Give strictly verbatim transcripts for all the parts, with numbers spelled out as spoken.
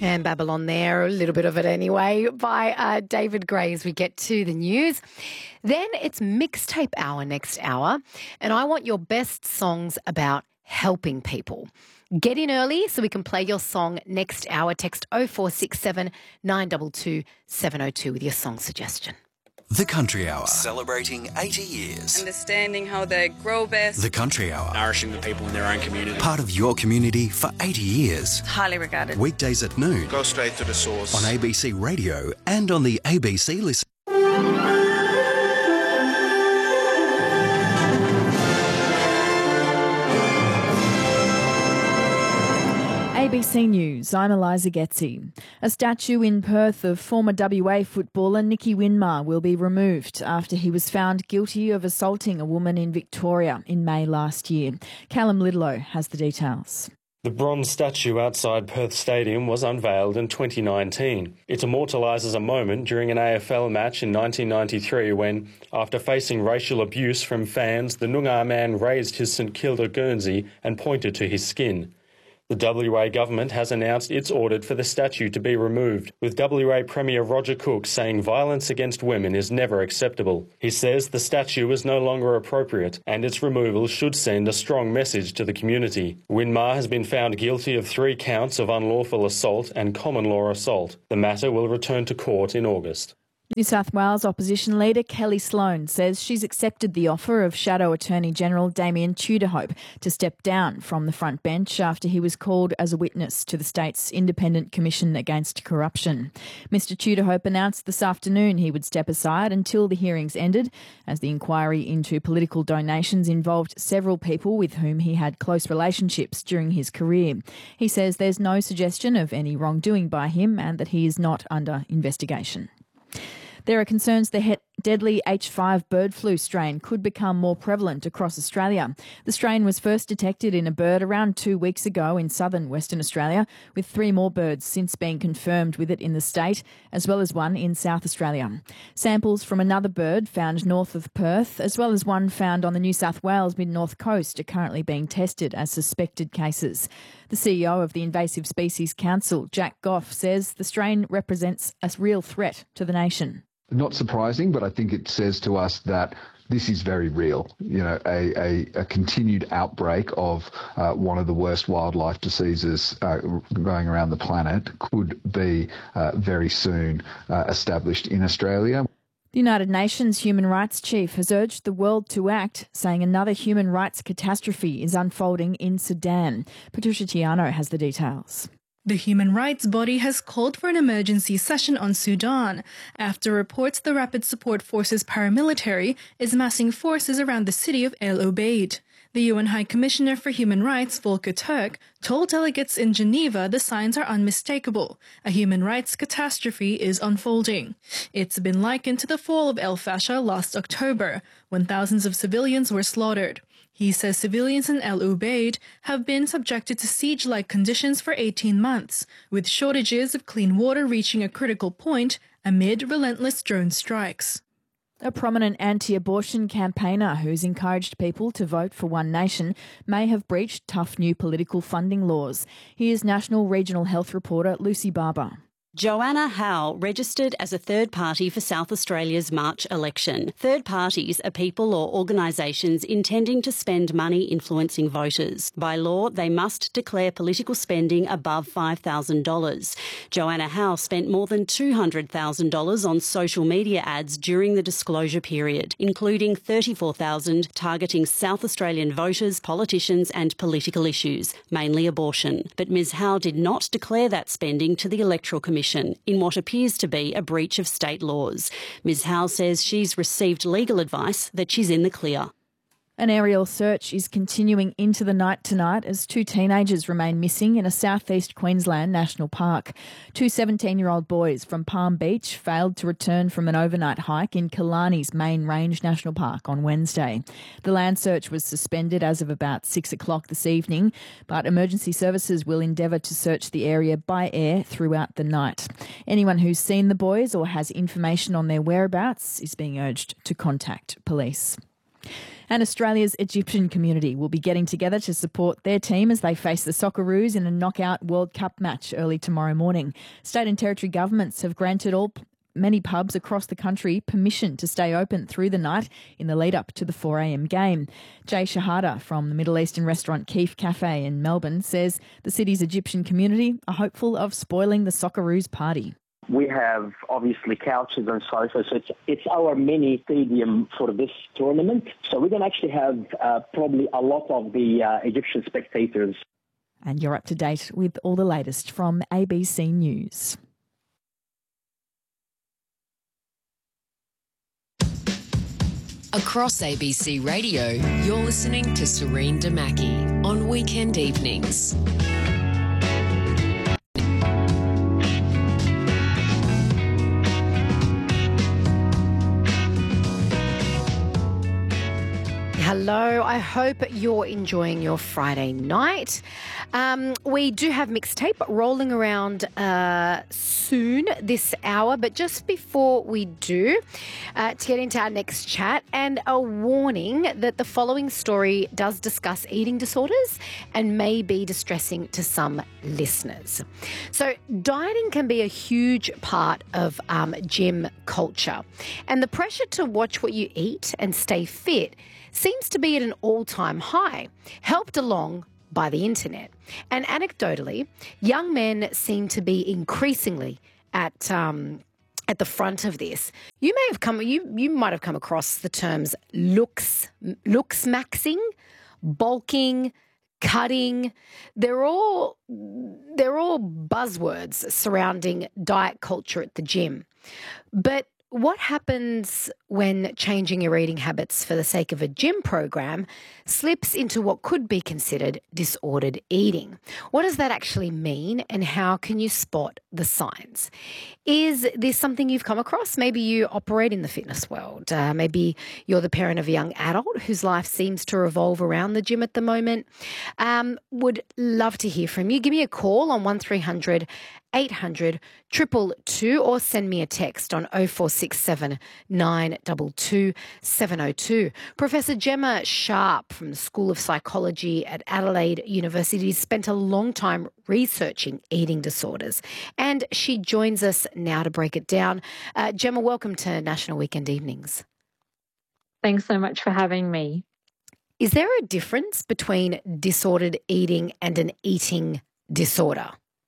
And Babylon there, a little bit of it anyway, by uh, David Gray as we get to the news. Then it's Mixtape Hour next hour, and I want your best songs about helping people. Get in early so we can play your song next hour. Text oh four six seven, nine two two, seven oh two with your song suggestion. The Country Hour, celebrating eighty years. Understanding how they grow best. The Country Hour, nourishing the people in their own community. Part of your community for eighty years. Highly regarded. Weekdays at noon. Go straight to the source. On A B C Radio and on the A B C Listen. A B C News, I'm Eliza Getzi. A statue in Perth of former W A footballer Nicky Winmar will be removed after he was found guilty of assaulting a woman in Victoria in May last year. Callum Lidlow has the details. The bronze statue outside Perth Stadium was unveiled in twenty nineteen. It immortalises a moment during an A F L match in nineteen ninety-three when, after facing racial abuse from fans, the Noongar man raised his St Kilda Guernsey and pointed to his skin. The W A government has announced it's ordered for the statue to be removed, with W A Premier Roger Cook saying violence against women is never acceptable. He says the statue is no longer appropriate and its removal should send a strong message to the community. Winmar has been found guilty of three counts of unlawful assault and common law assault. The matter will return to court in August. New South Wales opposition leader Kelly Sloan says she's accepted the offer of Shadow Attorney-General Damien Tudorhope to step down from the front bench after he was called as a witness to the state's Independent Commission Against Corruption. Mister Tudorhope announced this afternoon he would step aside until the hearings ended, as the inquiry into political donations involved several people with whom he had close relationships during his career. He says there's no suggestion of any wrongdoing by him and that he is not under investigation. There are concerns the he- deadly H five bird flu strain could become more prevalent across Australia. The strain was first detected in a bird around two weeks ago in southern Western Australia, with three more birds since being confirmed with it in the state, as well as one in South Australia. Samples from another bird found north of Perth, as well as one found on the New South Wales mid-north coast, are currently being tested as suspected cases. The C E O of the Invasive Species Council, Jack Goff, says the strain represents a real threat to the nation. Not surprising, but I think it says to us that this is very real. You know, a, a, a continued outbreak of uh, one of the worst wildlife diseases uh, going around the planet could be uh, very soon uh, established in Australia. The United Nations Human Rights Chief has urged the world to act, saying another human rights catastrophe is unfolding in Sudan. Patricia Tiano has the details. The human rights body has called for an emergency session on Sudan after reports the Rapid Support Forces paramilitary is massing forces around the city of El Obeid. The U N High Commissioner for Human Rights, Volker Turk, told delegates in Geneva the signs are unmistakable. A human rights catastrophe is unfolding. It's been likened to the fall of El Fasher last October, when thousands of civilians were slaughtered. He says civilians in El Ubaid have been subjected to siege-like conditions for eighteen months, with shortages of clean water reaching a critical point amid relentless drone strikes. A prominent anti-abortion campaigner who's encouraged people to vote for One Nation may have breached tough new political funding laws. Here's National Regional Health reporter Lucy Barber. Joanna Howe registered as a third party for South Australia's March election. Third parties are people or organisations intending to spend money influencing voters. By law, they must declare political spending above five thousand dollars. Joanna Howe spent more than two hundred thousand dollars on social media ads during the disclosure period, including thirty-four thousand dollars targeting South Australian voters, politicians and political issues, mainly abortion. But Ms Howe did not declare that spending to the Electoral Commission in what appears to be a breach of state laws. Ms Howe says she's received legal advice that she's in the clear. An aerial search is continuing into the night tonight as two teenagers remain missing in a southeast Queensland national park. Two seventeen-year-old boys from Palm Beach failed to return from an overnight hike in Killarney's Main Range National Park on Wednesday. The land search was suspended as of about six o'clock this evening, but emergency services will endeavour to search the area by air throughout the night. Anyone who's seen the boys or has information on their whereabouts is being urged to contact police. And Australia's Egyptian community will be getting together to support their team as they face the Socceroos in a knockout World Cup match early tomorrow morning. State and territory governments have granted all many pubs across the country permission to stay open through the night in the lead up to the four a.m. game. Jay Shahada from the Middle Eastern restaurant Keef Cafe in Melbourne says the city's Egyptian community are hopeful of spoiling the Socceroos party. We have obviously couches and sofas, so it's, it's our mini stadium for this tournament. So we're going to actually have uh, probably a lot of the uh, Egyptian spectators. And you're up to date with all the latest from A B C News. Across A B C Radio, you're listening to Serene Damaki on weekend evenings. Hello, I hope you're enjoying your Friday night. Um, we do have mixtape rolling around uh, soon this hour, but just before we do, uh, to get into our next chat, and a warning that the following story does discuss eating disorders and may be distressing to some listeners. So dieting can be a huge part of um, gym culture, and the pressure to watch what you eat and stay fit seems to be at an all-time high, helped along by the internet. And anecdotally, young men seem to be increasingly at um, at the front of this. You may have come, you you might have come across the terms looks looks maxing, bulking, cutting. They're all they're all buzzwords surrounding diet culture at the gym. But what happens when changing your eating habits for the sake of a gym program slips into what could be considered disordered eating? What does that actually mean, and how can you spot the signs? Is this something you've come across? Maybe you operate in the fitness world. Uh, maybe you're the parent of a young adult whose life seems to revolve around the gym at the moment. Um, would love to hear from you. Give me a call on one three hundred eight hundred two two two or send me a text on oh four six seven nine two two seven oh two. Professor Gemma Sharp from the School of Psychology at Adelaide University spent a long time researching eating disorders, and she joins us now to break it down. Uh, Gemma, welcome to National Weekend Evenings. Thanks so much for having me. Is there a difference between disordered eating and an eating disorder?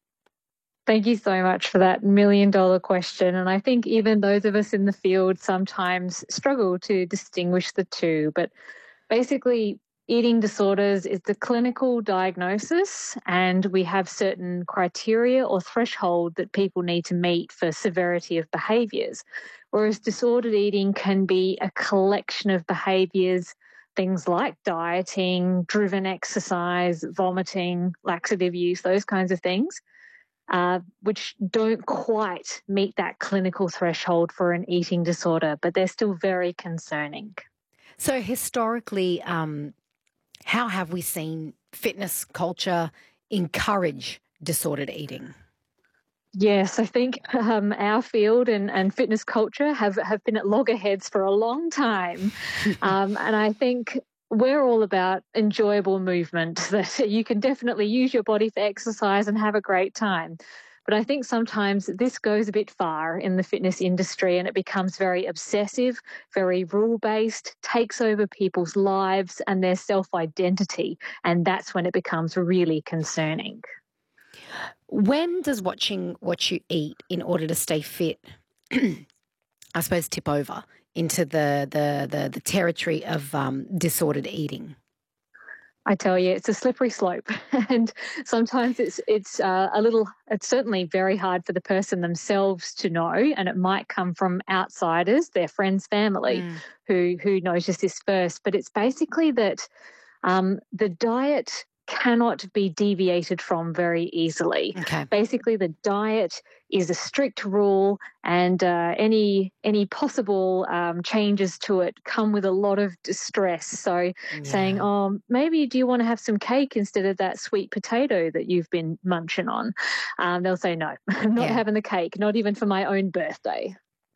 Thank you so much for that million dollar question. And I think even those of us in the field sometimes struggle to distinguish the two. But basically, eating disorders is the clinical diagnosis, and we have certain criteria or threshold that people need to meet for severity of behaviours. Whereas disordered eating can be a collection of behaviours, things like dieting, driven exercise, vomiting, laxative use, those kinds of things. Uh, which don't quite meet that clinical threshold for an eating disorder, but they're still very concerning. So historically, um, how have we seen fitness culture encourage disordered eating? Yes, I think um, our field and, and fitness culture have, have been at loggerheads for a long time. um, and I think we're all about enjoyable movement, that you can definitely use your body for exercise and have a great time. But I think sometimes this goes a bit far in the fitness industry, and it becomes very obsessive, very rule-based, takes over people's lives and their self-identity. And that's when it becomes really concerning. When does watching what you eat in order to stay fit, I suppose, tip over into the the the, the territory of um, disordered eating? I tell you, it's a slippery slope, and sometimes it's it's uh, a little. It's certainly very hard for the person themselves to know, and it might come from outsiders, their friends, family, mm. who who notice this first. But it's basically that um, the diet cannot be deviated from very easily. Okay. Basically, the diet is a strict rule, and uh, any any possible um, changes to it come with a lot of distress. So yeah. saying, oh, maybe do you want to have some cake instead of that sweet potato that you've been munching on? Um, they'll say, no, I'm not yeah. having the cake, not even for my own birthday.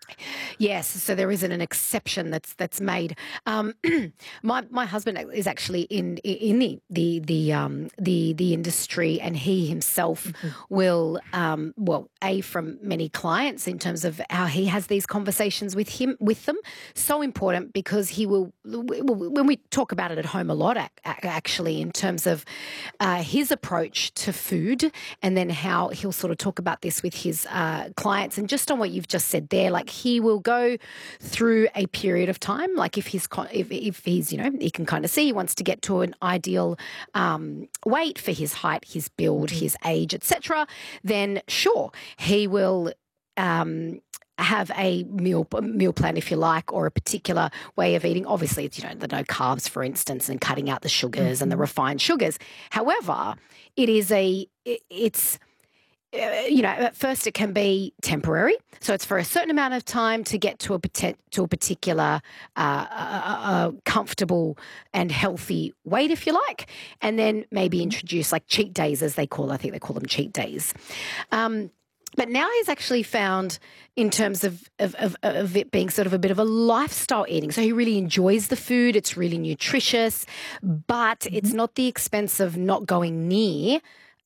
Yes, so there isn't an exception that's that's made. Um, my my husband is actually in in the the the um, the, the industry, and he himself mm-hmm. will um, well, a from many clients in terms of how he has these conversations with him with them. So important because he will when we talk about it at home a lot actually in terms of uh, his approach to food, and then how he'll sort of talk about this with his uh, clients, and just on what you've just said there, like. He will go through a period of time, like if he's if, if he's you know he can kind of see he wants to get to an ideal um, weight for his height, his build, mm-hmm. his age, et cetera. Then sure, he will. Um, have a meal meal plan, if you like, or a particular way of eating. Obviously, it's, you know, the no carbs, for instance, and cutting out the sugars mm-hmm. and the refined sugars. However, it is a it, it's. You know, at first it can be temporary. So it's for a certain amount of time to get to a to a particular uh, uh, uh, comfortable and healthy weight, if you like, and then maybe introduce like cheat days, as they call. I think they call them cheat days. Um, but now he's actually found, in terms of, of, of, of it being sort of a bit of a lifestyle eating. So he really enjoys the food. It's really nutritious, but mm-hmm. it's not the expense of not going near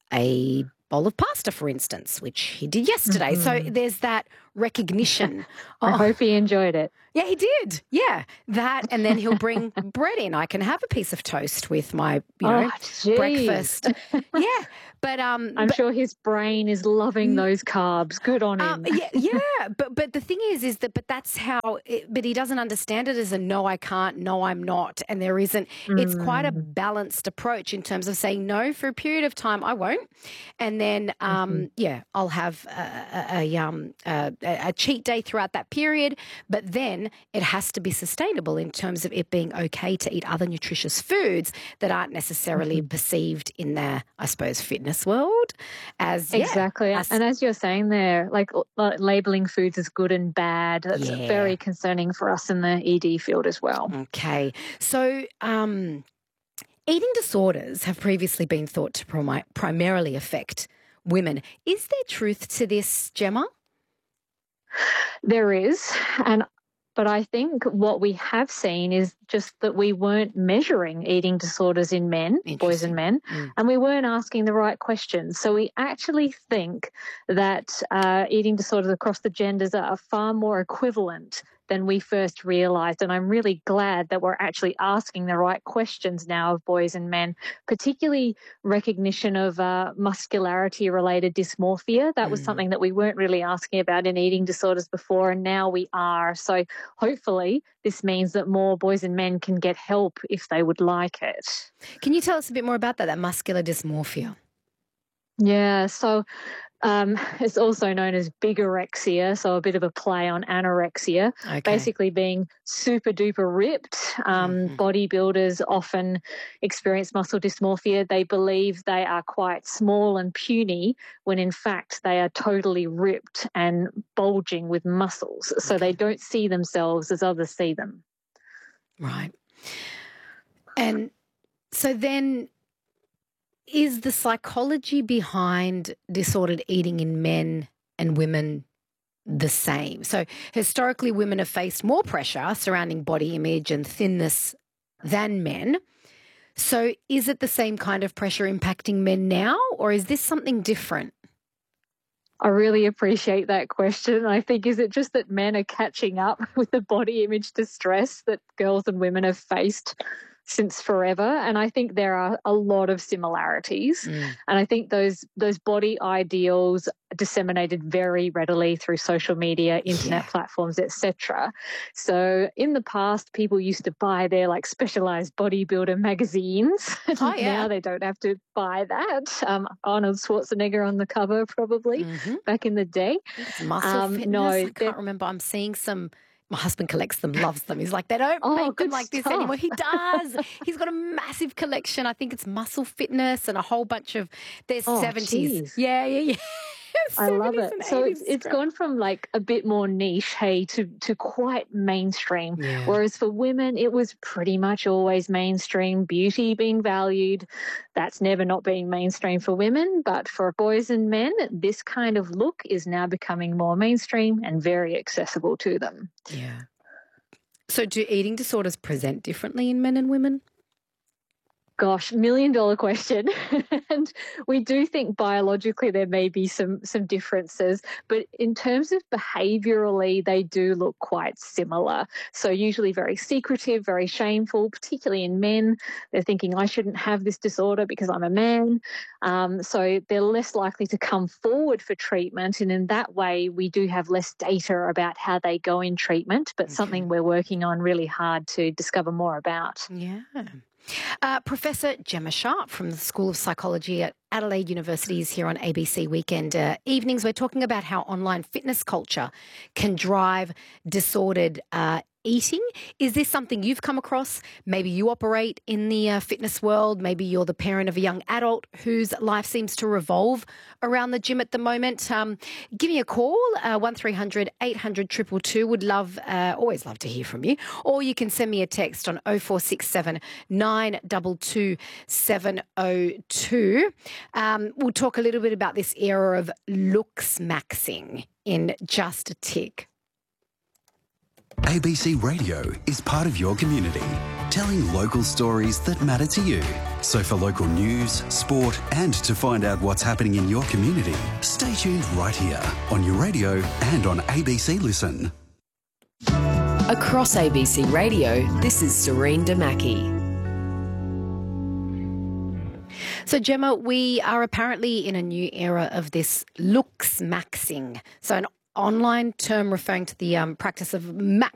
a bowl of pasta, for instance, which he did yesterday. Mm-hmm. So there's that recognition. I oh, hope he enjoyed it. Yeah, he did. Yeah, that, and then he'll bring bread in. I can have a piece of toast with my, you know, oh, breakfast. Yeah, but um, I'm but, sure his brain is loving those carbs. Good on him. Um, yeah, yeah, but but the thing is, is that but that's how. It, but he doesn't understand it as a no, I can't, no, I'm not, and there isn't. Mm. It's quite a balanced approach in terms of saying no for a period of time. I won't, and then um, mm-hmm. yeah, I'll have a, a, a um a, a cheat day throughout that period, but then it has to be sustainable in terms of it being okay to eat other nutritious foods that aren't necessarily mm-hmm. perceived in the, I suppose, fitness world as exactly. Yeah, as, and as you're saying there, like labeling foods as good and bad, that's yeah. very concerning for us in the E D field as well. Okay, so um, eating disorders have previously been thought to prim- primarily affect women. Is there truth to this, Gemma? There is, and but I think what we have seen is just that we weren't measuring eating disorders in men, boys and men, mm. and we weren't asking the right questions. So we actually think that uh, eating disorders across the genders are far more equivalent than we first realised. And I'm really glad that we're actually asking the right questions now of boys and men, particularly recognition of uh, muscularity-related dysmorphia. That was mm. something that we weren't really asking about in eating disorders before, and now we are. So hopefully this means that more boys and men can get help if they would like it. Can you tell us a bit more about that, that muscular dysmorphia? Yeah, so Um, it's also known as bigorexia, so a bit of a play on anorexia, okay. basically being super duper ripped. Um, mm-hmm. Bodybuilders often experience muscle dysmorphia. They believe they are quite small and puny when in fact they are totally ripped and bulging with muscles. So okay. they don't see themselves as others see them. Right. And so then, is the psychology behind disordered eating in men and women the same? So historically, women have faced more pressure surrounding body image and thinness than men. So is it the same kind of pressure impacting men now, or is this something different? I really appreciate that question. I think, is it just that men are catching up with the body image distress that girls and women have faced since forever? And I think there are a lot of similarities. Mm. And I think those those body ideals disseminated very readily through social media, internet yeah. platforms, et cetera. So in the past, people used to buy their like specialized bodybuilder magazines. Oh, yeah. Now they don't have to buy that. Um, Arnold Schwarzenegger on the cover, probably, mm-hmm. back in the day. It's muscle um, fitness. No, I can't remember. I'm seeing some. My husband collects them, loves them. He's like, they don't oh, make them like stuff. this anymore. He does. He's got a massive collection. I think it's Muscle Fitness and a whole bunch of, there's oh, seventies. Geez. Yeah, yeah, yeah. I love it. and So it's eighties it's crap. gone from like a bit more niche, hey, to to quite mainstream. Yeah. Whereas for women, it was pretty much always mainstream. Beauty being valued, that's never not being mainstream for women. But for boys and men, this kind of look is now becoming more mainstream and very accessible to them. Yeah. So do eating disorders present differently in men and women? Gosh, million dollar question. And we do think biologically there may be some some differences, but in terms of behaviourally, they do look quite similar. So usually very secretive, very shameful, particularly in men. They're thinking, I shouldn't have this disorder because I'm a man. Um, so they're less likely to come forward for treatment. And in that way, we do have less data about how they go in treatment, but okay. something we're working on really hard to discover more about. Yeah. Uh, Professor Gemma Sharp from the School of Psychology at Adelaide University is here on A B C Weekend uh, Evenings. We're talking about how online fitness culture can drive disordered uh, eating. Is this something you've come across? Maybe you operate in the uh, fitness world. Maybe you're the parent of a young adult whose life seems to revolve around the gym at the moment. Um, give me a call, uh, one three hundred eight hundred two two two. Would love, uh, always love to hear from you. Or you can send me a text on oh four six seven nine two two seven oh two. Um, we'll talk a little bit about this era of looks maxing in just a tick. A B C Radio is part of your community, telling local stories that matter to you. So for local news, sport and to find out what's happening in your community, stay tuned right here on your radio and on A B C Listen. Across A B C Radio, this is Serene Damaki. So, Gemma, we are apparently in a new era of this looks maxing. So an online term referring to the um, practice of maxing